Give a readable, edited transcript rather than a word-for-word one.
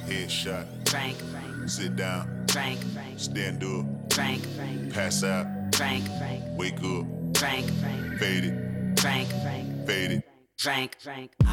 Headshot. Frank, Sit down. Frank, Stand up. Frank, Pass out. Frank, Wake up. Frank, Fade it. Frank, Fade it. Frank.